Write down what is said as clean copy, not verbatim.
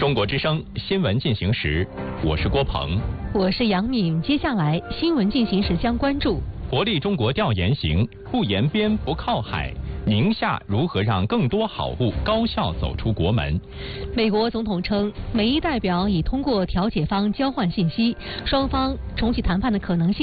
中国之声新闻进行时，我是郭鹏， 我是杨敏。接下来新闻进行时将关注： 活力中国调研行，不沿边不靠海。宁夏如何让更多好物高效走出国门？ 美国总统称，美伊代表已通过调解方交换信息，双方重启谈判的可能性